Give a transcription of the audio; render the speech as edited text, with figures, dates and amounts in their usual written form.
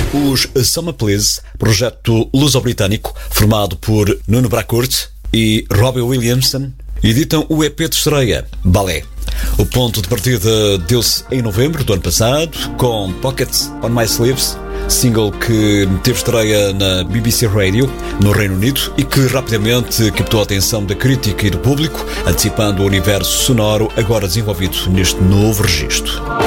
Os Summer Please, projeto luso-britânico formado por Nuno Bracourt e Robbie Williamson, editam o EP de estreia, Ballet. O ponto de partida deu-se em novembro do ano passado, com Pockets on My Sleeves, single que teve estreia na BBC Radio, no Reino Unido, e que rapidamente captou a atenção da crítica e do público, antecipando o universo sonoro agora desenvolvido neste novo registro.